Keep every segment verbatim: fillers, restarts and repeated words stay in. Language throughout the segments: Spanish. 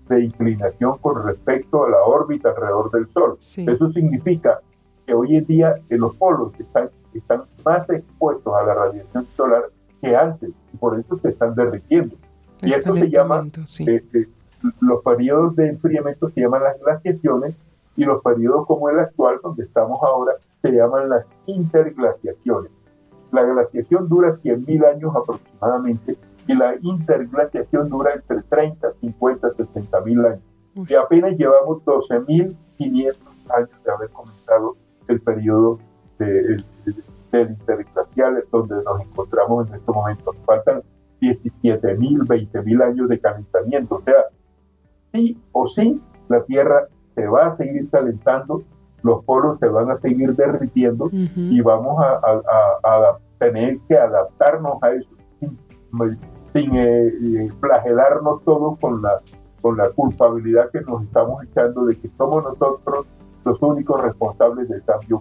de inclinación con respecto a la órbita alrededor del Sol. Sí. Eso significa que hoy en día en los polos están, están más expuestos a la radiación solar que antes, y por eso se están derritiendo. El y esto se llama, sí. eh, eh, los periodos de enfriamiento se llaman las glaciaciones, y los periodos como el actual, donde estamos ahora, se llaman las interglaciaciones. La glaciación dura cien mil años aproximadamente, y la interglaciación dura entre treinta, cincuenta, sesenta mil años. Uy. Y apenas llevamos doce mil quinientos años de haber comenzado el periodo del de, de interglacial, donde nos encontramos en estos momentos. Faltan diecisiete mil, veinte mil años de calentamiento. O sea, sí o sí, la Tierra se va a seguir calentando, los polos se van a seguir derritiendo, uh-huh. y vamos a, a, a, a tener que adaptarnos a eso sin, sin eh, flagelarnos todos con la, con la culpabilidad que nos estamos echando de que somos nosotros los únicos responsables del cambio.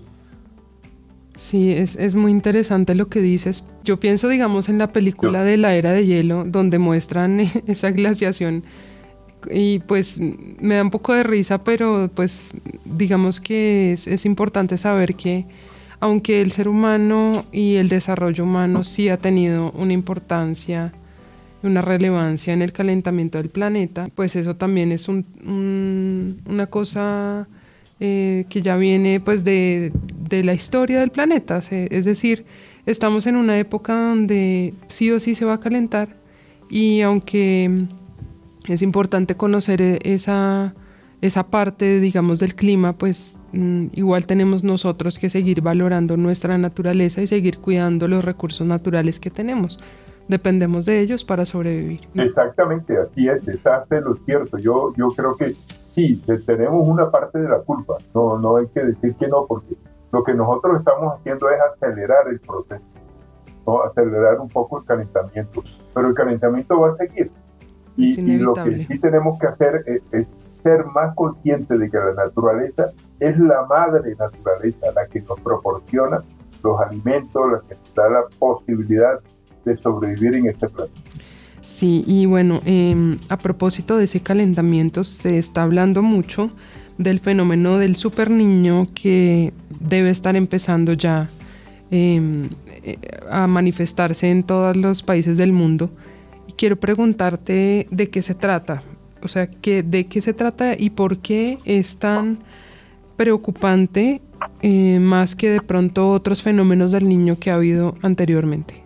Sí, es, es muy interesante lo que dices. Yo pienso, digamos, en la película de la Era de Hielo, donde muestran esa glaciación, y pues me da un poco de risa, pero pues digamos que es, es importante saber que aunque el ser humano y el desarrollo humano sí ha tenido una importancia, una relevancia en el calentamiento del planeta, pues eso también es un, un, una cosa eh, que ya viene pues de, de la historia del planeta. Es decir, estamos en una época donde sí o sí se va a calentar, y aunque es importante conocer esa, esa parte, digamos, del clima, pues mmm, igual tenemos nosotros que seguir valorando nuestra naturaleza y seguir cuidando los recursos naturales que tenemos. Dependemos de ellos para sobrevivir. Exactamente, así es, está lo cierto. Yo, yo creo que sí, tenemos una parte de la culpa, no, no hay que decir que no, porque lo que nosotros estamos haciendo es acelerar el proceso, ¿no? Acelerar un poco el calentamiento, pero el calentamiento va a seguir. Y, y lo que sí tenemos que hacer es, es ser más conscientes de que la naturaleza es la madre naturaleza, la que nos proporciona los alimentos, la que nos da la posibilidad de sobrevivir en este planeta. Sí, y bueno, eh, a propósito de ese calentamiento, se está hablando mucho del fenómeno del superniño, que debe estar empezando ya eh, a manifestarse en todos los países del mundo. Y quiero preguntarte de qué se trata, o sea, que, de qué se trata y por qué es tan preocupante, eh, más que de pronto otros fenómenos del niño que ha habido anteriormente.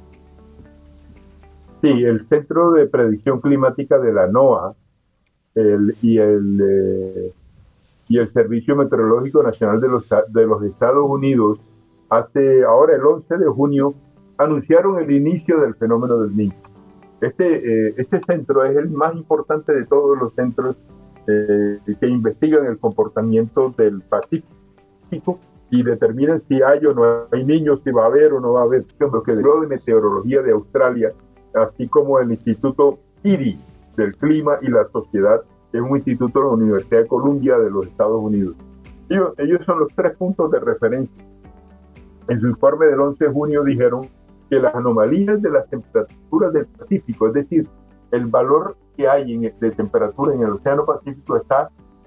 Sí, el Centro de Predicción Climática de la NOAA el, y, el, eh, y el Servicio Meteorológico Nacional de los, de los Estados Unidos, hace ahora el once de junio, anunciaron el inicio del fenómeno del niño. Este, eh, este centro es el más importante de todos los centros eh, que investigan el comportamiento del Pacífico y determinan si hay o no hay niños, si va a haber o no va a haber. Por ejemplo, que el Bureau de Meteorología de Australia, así como el Instituto I R I del Clima y la Sociedad, que es un instituto de la Universidad de Columbia de los Estados Unidos. Ellos, ellos son los tres puntos de referencia. En su informe del once de junio dijeron que las anomalías de las temperaturas del Pacífico, es decir, el valor que hay en, de temperatura en el Océano Pacífico, está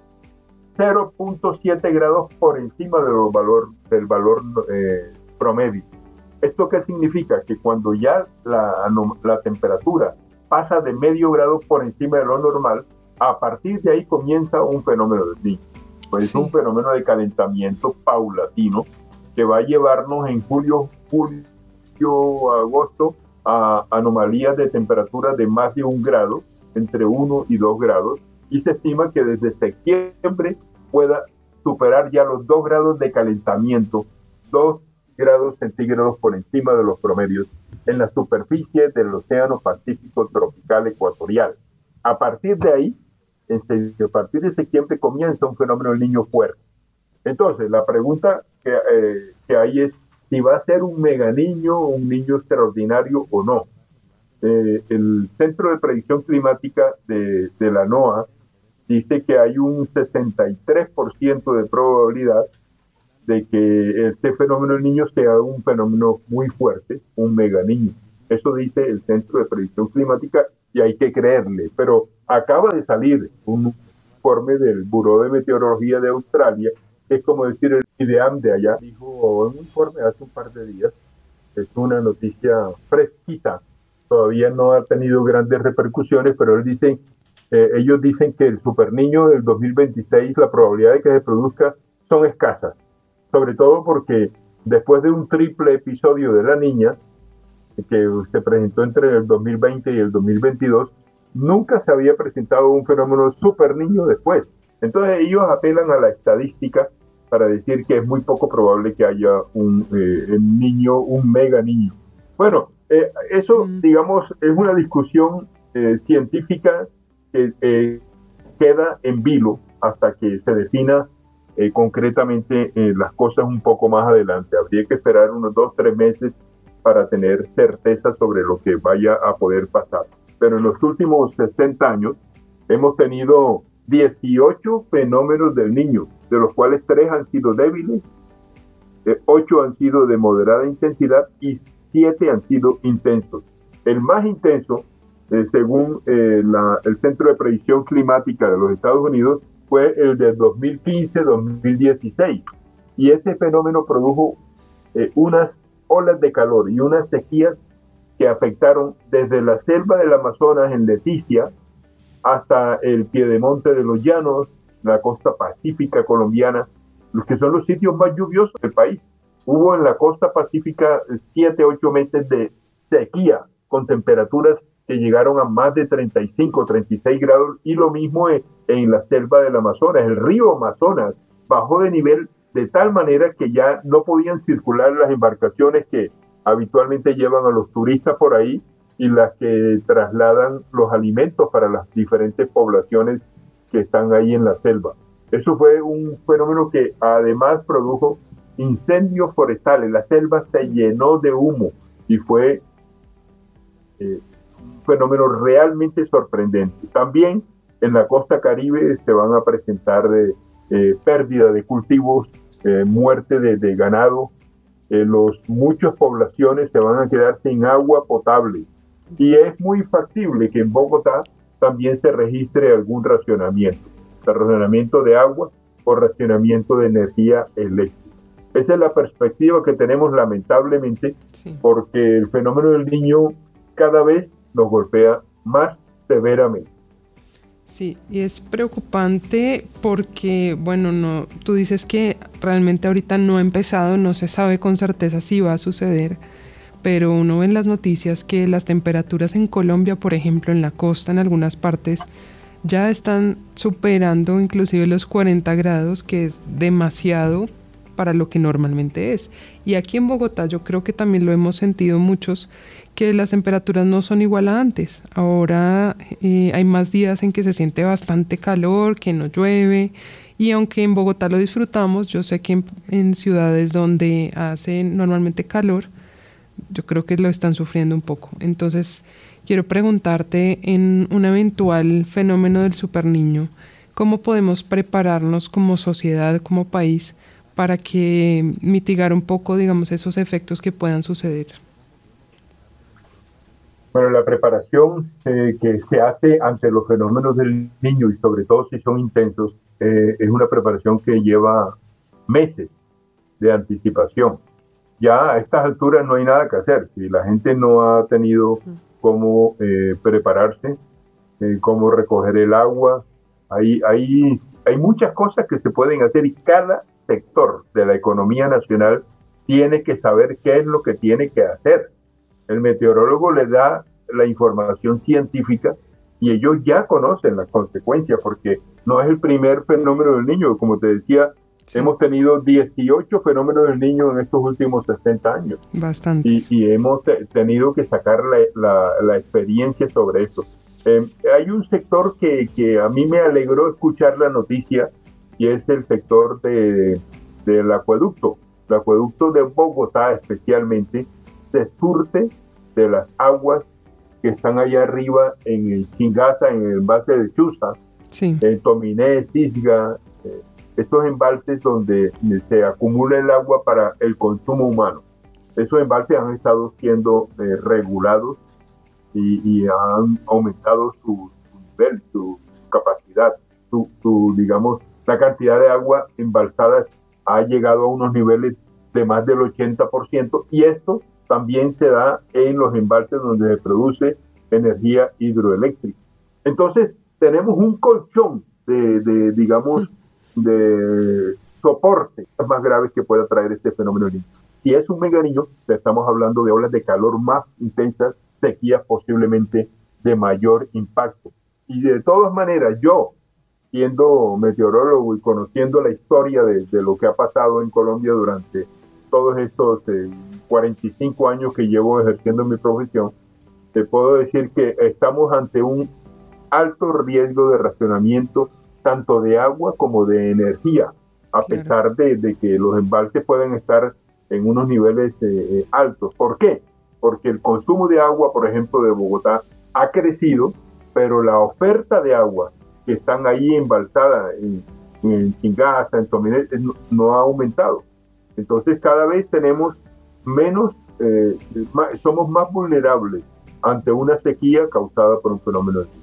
cero punto siete grados por encima de los valor, del valor eh, promedio. ¿Esto qué significa? Que cuando ya la, la temperatura pasa de medio grado por encima de lo normal, a partir de ahí comienza un fenómeno del niño. Pues sí. Es un fenómeno de calentamiento paulatino que va a llevarnos en julio, julio, agosto a anomalías de temperatura de más de un grado, entre uno y dos grados, y se estima que desde septiembre pueda superar ya los dos grados de calentamiento, dos grados centígrados por encima de los promedios en la superficie del Océano Pacífico tropical ecuatorial. A partir de ahí, a partir de septiembre comienza un fenómeno del niño fuerte. Entonces, la pregunta que, eh, que hay es si va a ser un mega niño o un niño extraordinario o no. Eh, el Centro de Predicción Climática de, de la NOAA dice que hay un sesenta y tres por ciento de probabilidad de que este fenómeno del niño sea un fenómeno muy fuerte, un mega niño. Eso dice el Centro de Predicción Climática y hay que creerle. Pero acaba de salir un, informe del Buró de Meteorología de Australia, que es como decir el I D E A M de allá, dijo un informe hace un par de días. Es una noticia fresquita, todavía no ha tenido grandes repercusiones, pero él dice, eh, ellos dicen que el superniño del dos mil veintiséis, la probabilidad de que se produzca son escasas, sobre todo porque después de un triple episodio de la niña, que se presentó entre el dos mil veinte y el dos mil veintidós, nunca se había presentado un fenómeno super niño después. Entonces ellos apelan a la estadística para decir que es muy poco probable que haya un eh, niño, un mega niño. Bueno, eh, eso, mm. digamos, es una discusión eh, científica que eh, queda en vilo hasta que se defina eh, concretamente eh, las cosas un poco más adelante. Habría que esperar unos dos, tres meses para tener certeza sobre lo que vaya a poder pasar. Pero en los últimos sesenta años hemos tenido dieciocho fenómenos del niño, de los cuales tres han sido débiles, eh, ocho han sido de moderada intensidad y siete han sido intensos. El más intenso, eh, según eh, la, el Centro de Predicción Climática de los Estados Unidos, fue el de dos mil quince a dos mil dieciséis. Y ese fenómeno produjo eh, unas olas de calor y unas sequías que afectaron desde la selva del Amazonas en Leticia hasta el piedemonte de los llanos, la costa pacífica colombiana, los que son los sitios más lluviosos del país. Hubo en la costa pacífica siete, ocho meses de sequía con temperaturas que llegaron a más de treinta y cinco, treinta y seis grados, y lo mismo en, en la selva del Amazonas. El río Amazonas bajó de nivel de tal manera que ya no podían circular las embarcaciones que habitualmente llevan a los turistas por ahí y las que trasladan los alimentos para las diferentes poblaciones que están ahí en la selva. Eso fue un fenómeno que además produjo incendios forestales. La selva se llenó de humo y fue eh, un fenómeno realmente sorprendente. También en la costa caribe se van a presentar eh, eh, pérdida de cultivos, eh, muerte de, de ganado. Eh, los, muchas poblaciones se van a quedar sin agua potable. Y es muy factible que en Bogotá también se registre algún racionamiento, racionamiento de agua o racionamiento de energía eléctrica. Esa es la perspectiva que tenemos lamentablemente, sí, porque el fenómeno del niño cada vez nos golpea más severamente. Sí, y es preocupante porque, bueno, no, tú dices que realmente ahorita no ha empezado, no se sabe con certeza si va a suceder, pero uno ve en las noticias que las temperaturas en Colombia, por ejemplo, en la costa, en algunas partes, ya están superando inclusive los cuarenta grados, que es demasiado para lo que normalmente es. Y aquí en Bogotá yo creo que también lo hemos sentido muchos, que las temperaturas no son igual a antes. Ahora eh, hay más días en que se siente bastante calor, que no llueve, y aunque en Bogotá lo disfrutamos, yo sé que en, en ciudades donde hace normalmente calor, yo creo que lo están sufriendo un poco. Entonces, quiero preguntarte, en un eventual fenómeno del superniño, ¿cómo podemos prepararnos como sociedad, como país, para que mitigar un poco, digamos, esos efectos que puedan suceder? Bueno, la preparación eh, que se hace ante los fenómenos del niño, y sobre todo si son intensos, eh, es una preparación que lleva meses de anticipación. Ya a estas alturas no hay nada que hacer. Si la gente no ha tenido cómo eh, prepararse, eh, cómo recoger el agua, hay, hay, hay muchas cosas que se pueden hacer, y cada sector de la economía nacional tiene que saber qué es lo que tiene que hacer. El meteorólogo le da la información científica y ellos ya conocen las consecuencias, porque no es el primer fenómeno del niño. Como te decía, sí, hemos tenido dieciocho fenómenos del niño en estos últimos sesenta años. Bastantes. Y, y hemos te, tenido que sacar la, la, la experiencia sobre esto. Eh, hay un sector que, que a mí me alegró escuchar la noticia, y es el sector de, del acueducto. El acueducto de Bogotá especialmente se surte de las aguas que están allá arriba en el Chingaza, en el embalse de Chuza, sí, en Tominé, Cisga, eh, estos embalses donde se acumula el agua para el consumo humano. Esos embalses han estado siendo eh, regulados y, y han aumentado su, su nivel, su capacidad, su, su, digamos, la cantidad de agua embalsada ha llegado a unos niveles de más del ochenta por ciento, y esto también se da en los embalses donde se produce energía hidroeléctrica. Entonces, tenemos un colchón de, de digamos, de soporte más graves que pueda traer este fenómeno. Si es un meganillo, estamos hablando de olas de calor más intensas, sequías posiblemente de mayor impacto. Y de todas maneras, yo, siendo meteorólogo y conociendo la historia de, de lo que ha pasado en Colombia durante todos estos eh, cuarenta y cinco años que llevo ejerciendo mi profesión, te puedo decir que estamos ante un alto riesgo de racionamiento tanto de agua como de energía, a claro. pesar de, de que los embalses pueden estar en unos niveles eh, altos. ¿Por qué? Porque el consumo de agua, por ejemplo, de Bogotá ha crecido, pero la oferta de agua que están ahí embalsada en, en Chingaza, en Tominé, no, no ha aumentado. Entonces cada vez tenemos menos, eh, más, somos más vulnerables ante una sequía causada por un fenómeno así.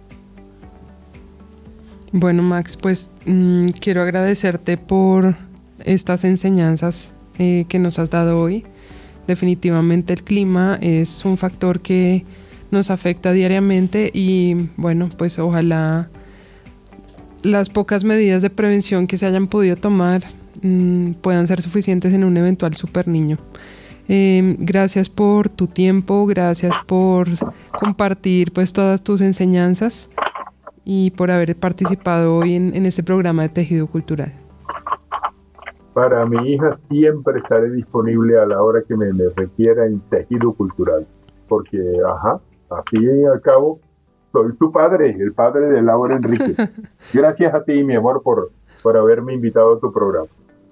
Bueno, Max, pues mmm, quiero agradecerte por estas enseñanzas eh, que nos has dado hoy. Definitivamente el clima es un factor que nos afecta diariamente y bueno, pues ojalá las pocas medidas de prevención que se hayan podido tomar mmm, puedan ser suficientes en un eventual super niño. Eh, gracias por tu tiempo, gracias por compartir pues todas tus enseñanzas y por haber participado hoy en, en este programa de Tejido Cultural. Para mi hija siempre estaré disponible a la hora que me, me requiera en Tejido Cultural, porque, ajá, así al cabo, soy su padre, el padre de Laura Enríquez. Gracias a ti, mi amor, por, por haberme invitado a tu programa.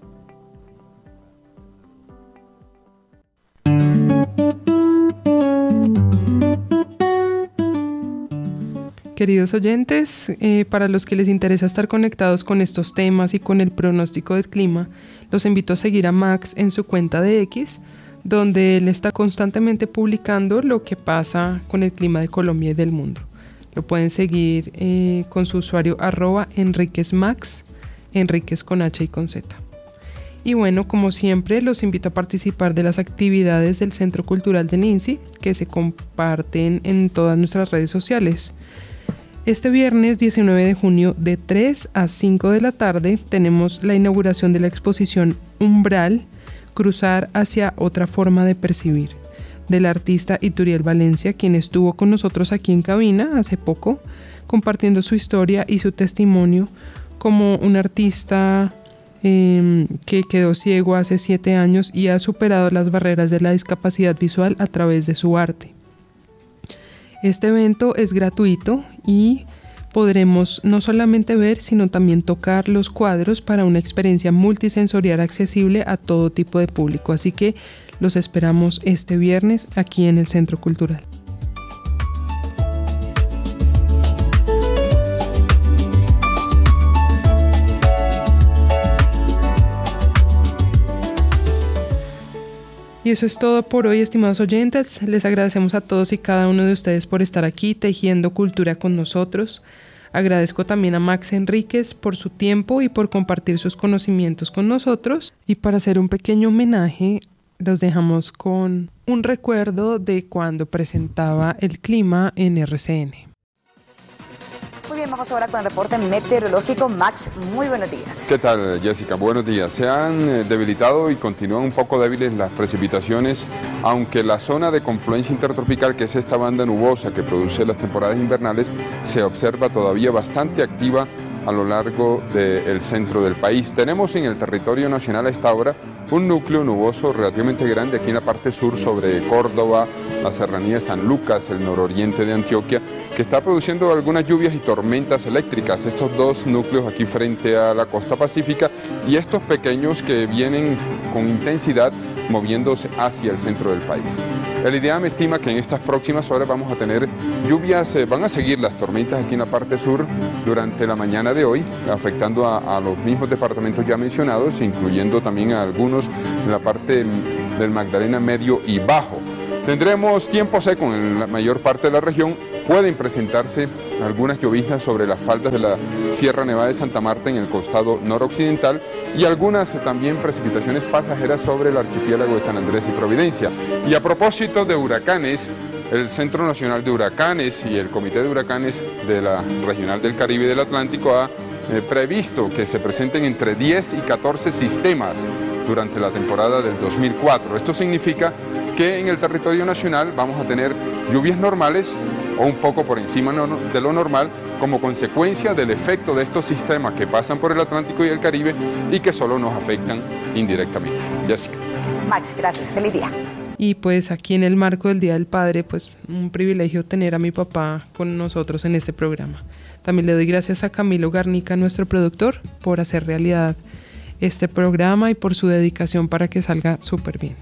Queridos oyentes, eh, para los que les interesa estar conectados con estos temas y con el pronóstico del clima, los invito a seguir a Max en su cuenta de X, donde él está constantemente publicando lo que pasa con el clima de Colombia y del mundo. Lo pueden seguir eh, con su usuario arroba enriquezmax, Enríquez con H y con Z. Y bueno, como siempre, los invito a participar de las actividades del Centro Cultural del INSI, que se comparten en todas nuestras redes sociales. Este viernes diecinueve de junio de tres a cinco de la tarde tenemos la inauguración de la exposición Umbral, cruzar hacia otra forma de percibir, del artista Ituriel Valencia, quien estuvo con nosotros aquí en cabina hace poco, compartiendo su historia y su testimonio como un artista eh, que quedó ciego hace siete años y ha superado las barreras de la discapacidad visual a través de su arte. Este evento es gratuito y podremos no solamente ver, sino también tocar los cuadros para una experiencia multisensorial accesible a todo tipo de público. Así que los esperamos este viernes aquí en el Centro Cultural. Y eso es todo por hoy, estimados oyentes. Les agradecemos a todos y cada uno de ustedes por estar aquí tejiendo cultura con nosotros. Agradezco también a Max Enríquez por su tiempo y por compartir sus conocimientos con nosotros. Y para hacer un pequeño homenaje, los dejamos con un recuerdo de cuando presentaba el clima en R C N. Muy bien, vamos ahora con el reporte meteorológico. Max, muy buenos días. ¿Qué tal, Jessica? Buenos días. Se han debilitado y continúan un poco débiles las precipitaciones, aunque la zona de confluencia intertropical, que es esta banda nubosa que produce las temporadas invernales, se observa todavía bastante activa a lo largo del centro del país. Tenemos en el territorio nacional a esta hora un núcleo nuboso relativamente grande aquí en la parte sur sobre Córdoba, la serranía de San Lucas, el nororiente de Antioquia, que está produciendo algunas lluvias y tormentas eléctricas. Estos dos núcleos aquí frente a la costa pacífica y estos pequeños que vienen con intensidad moviéndose hacia el centro del país. El IDEAM estima que en estas próximas horas vamos a tener lluvias, eh, van a seguir las tormentas aquí en la parte sur durante la mañana de hoy, afectando a, a los mismos departamentos ya mencionados, incluyendo también a algunos en la parte del Magdalena medio y bajo. Tendremos tiempo seco en la mayor parte de la región. Pueden presentarse algunas lloviznas sobre las faldas de la Sierra Nevada de Santa Marta en el costado noroccidental y algunas también precipitaciones pasajeras sobre el archipiélago de San Andrés y Providencia. Y a propósito de huracanes, el Centro Nacional de Huracanes y el Comité de Huracanes de la Regional del Caribe y del Atlántico ha eh, previsto que se presenten entre diez y catorce sistemas durante la temporada del dos mil cuatro. Esto significa que en el territorio nacional vamos a tener lluvias normales o un poco por encima de lo normal como consecuencia del efecto de estos sistemas que pasan por el Atlántico y el Caribe y que solo nos afectan indirectamente. Jessica. Max, gracias. Feliz día. Y pues aquí en el marco del Día del Padre, pues un privilegio tener a mi papá con nosotros en este programa. También le doy gracias a Camilo Garnica, nuestro productor, por hacer realidad este programa y por su dedicación para que salga súper bien.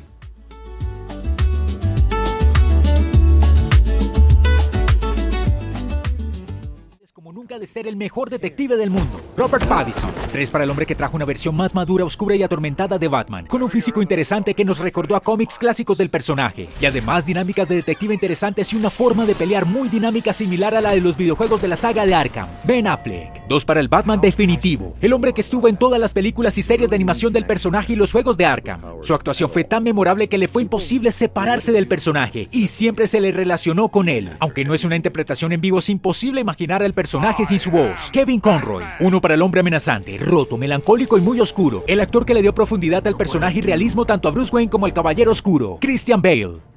Nunca de ser el mejor detective del mundo. Robert Pattinson. Tres para el hombre que trajo una versión más madura, oscura y atormentada de Batman, con un físico interesante que nos recordó a cómics clásicos del personaje, y además dinámicas de detective interesantes y una forma de pelear muy dinámica similar a la de los videojuegos de la saga de Arkham. Ben Affleck. Dos para el Batman definitivo. El hombre que estuvo en todas las películas y series de animación del personaje y los juegos de Arkham. Su actuación fue tan memorable que le fue imposible separarse del personaje, y siempre se le relacionó con él. Aunque no es una interpretación en vivo, es imposible imaginar al personaje sin su voz. Kevin Conroy. Uno para el hombre amenazante, roto, melancólico y muy oscuro. El actor que le dio profundidad al personaje y realismo tanto a Bruce Wayne como al Caballero Oscuro. Christian Bale.